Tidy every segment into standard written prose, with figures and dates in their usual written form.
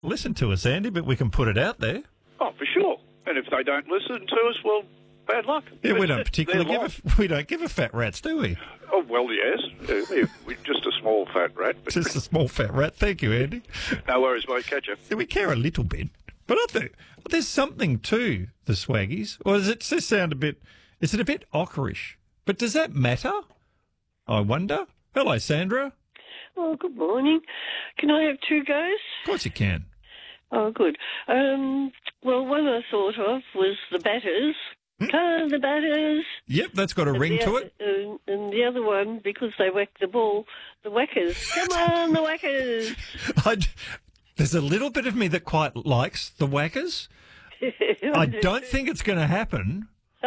listen to us, Andy, but we can put it out there. Oh, for sure. And if they don't listen to us, well, bad luck. Yeah, we don't particularly give a fat rats, do we? Oh, well, yes. We're just a small fat rat. But Just a small fat rat. Thank you, Andy. no worries, mate. Catch you. Yeah, we care a little bit, but I think there's something to the Swaggies. Or does it just sound a bit? Is it a bit ockerish? But does that matter? I wonder. Hello, Sandra. Oh, good morning. Can I have two goes? Of course you can. Oh, good. Well, one I thought of was the Batters. The Batters. Yep, that's got a ring to it. And the other one, because they whacked the ball, the Whackers. Come on, the Whackers. There's a little bit of me that quite likes the Whackers. I don't think it's going to happen.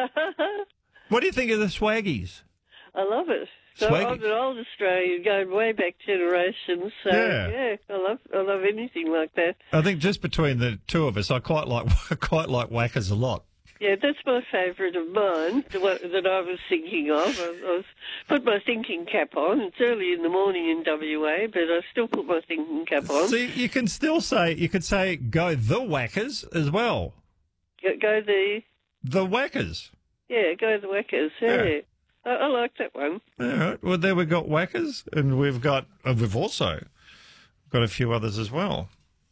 What do you think of the Swaggies? I love it. So I'm an old Australian, going way back generations. So yeah, I love anything like that. I think just between the two of us, I quite like Whackers a lot. Yeah, that's my favourite of mine, the one that I was thinking of. I put my thinking cap on. It's early in the morning in WA, but I still put my thinking cap on. See, you could say go the Whackers as well. Go the Whackers. Yeah, go the Whackers. Yeah. I like that one. All right. Well, there we've got Whackers, and we've also got a few others as well.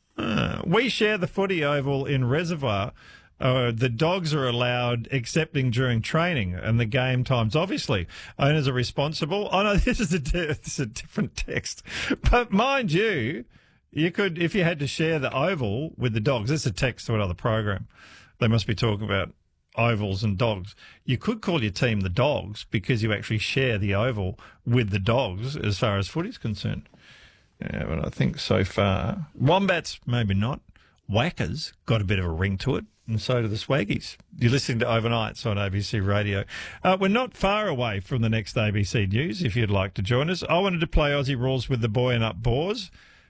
We share the footy oval in Reservoir. The dogs are allowed excepting during training and the game times, obviously. Owners are responsible. Oh, no, this is a different text. But mind you, you could, if you had to share the oval with the dogs, this is a text to another program. They must be talking about ovals and dogs. You could call your team the Dogs because you actually share the oval with the dogs as far as footy's concerned. Yeah, but I think so far, Wombats, maybe not. Whackers got a bit of a ring to it, and so do the Swaggies. You're listening to Overnights on ABC Radio. We're not far away from the next ABC News, if you'd like to join us. I wanted to play Aussie Rules with the Buoyant Up Boars,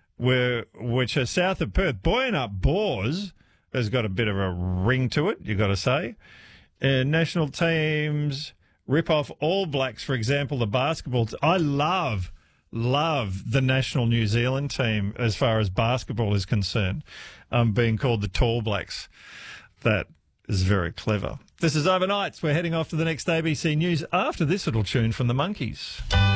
which are south of Perth. Buoyant Up Boars has got a bit of a ring to it, you've got to say. National teams rip off All Blacks, for example, the basketball. I love the national New Zealand team as far as basketball is concerned, being called the Tall Blacks. That is very clever. This is Overnights. We're heading off to the next ABC News after this little tune from the Monkees.